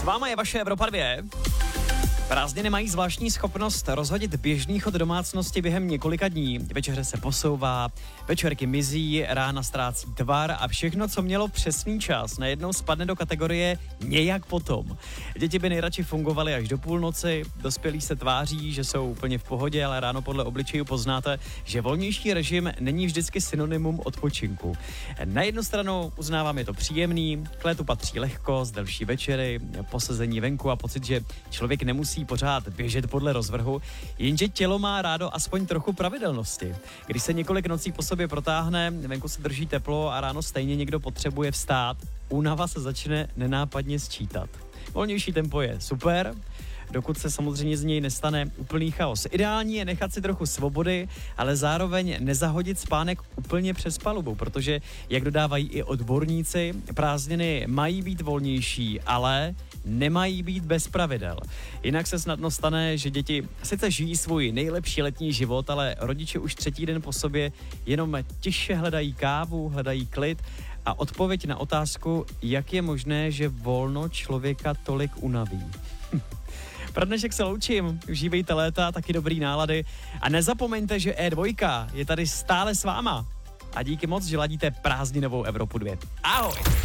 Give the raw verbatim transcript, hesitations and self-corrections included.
S váma je vaše Evropa dvě. Prázdniny mají zvláštní schopnost rozhodit běžný chod domácnosti během několika dní. Večeře se posouvá, večerky mizí, rána ztrácí tvar a všechno, co mělo přesný čas, najednou spadne do kategorie nějak potom. Děti by nejradši fungovaly až do půlnoci, dospělí se tváří, že jsou úplně v pohodě, ale ráno podle obličejů poznáte, že volnější režim není vždycky synonymum odpočinku. Na jednu stranu uznávám, je to příjemný, k létu patří lehkost, delší večery, posezení venku a pocit, že člověk nemusí pořád běžet podle rozvrhu, jenže tělo má rádo aspoň trochu pravidelnosti. Když se několik nocí po sobě protáhne, venku se drží teplo a ráno stejně někdo potřebuje vstát, únava se začne nenápadně sčítat. Volnější tempo je super, dokud se samozřejmě z něj nestane úplný chaos. Ideální je nechat si trochu svobody, ale zároveň nezahodit spánek úplně přes palubu, protože, jak dodávají i odborníci, prázdniny mají být volnější, ale nemají být bez pravidel. Jinak se snadno stane, že děti sice žijí svůj nejlepší letní život, ale rodiče už třetí den po sobě jenom tiše hledají kávu, hledají klid a odpověď na otázku, jak je možné, že volno člověka tolik unaví. Pro dnešek se loučím, užívejte léta, taky dobrý nálady a nezapomeňte, že E dva je tady stále s váma. A díky moc, že ladíte prázdninovou Evropu dvě. Ahoj!